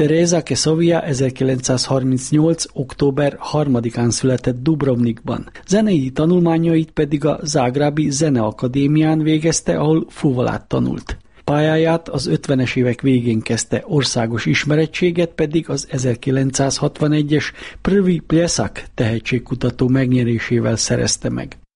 Tereza Kesavia 1938. október 3-án született Dubrovnikban. Zenei tanulmányait pedig a Zágrábi Zeneakadémián végezte, ahol fuvalát tanult. Pályáját az 50-es évek végén kezdte, országos ismerettséget pedig az 1961-es Prvi Pljesak tehetségkutató megnyerésével szerezte meg.